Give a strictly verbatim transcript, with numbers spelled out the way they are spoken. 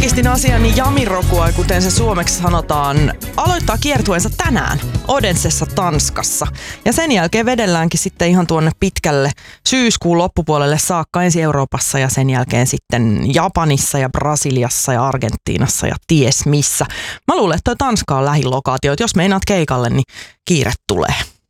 Tarkistin asian, niin Jami Rokua, kuten se suomeksi sanotaan, aloittaa kiertueensa tänään Odensessa, Tanskassa. Ja sen jälkeen vedelläänkin sitten ihan tuonne pitkälle syyskuun loppupuolelle saakka ensi Euroopassa ja sen jälkeen sitten Japanissa ja Brasiliassa ja Argentiinassa ja ties missä. Mä luulen, että toi Tanska on lähilokaatio, että jos meinaat keikalle, niin kiire tulee.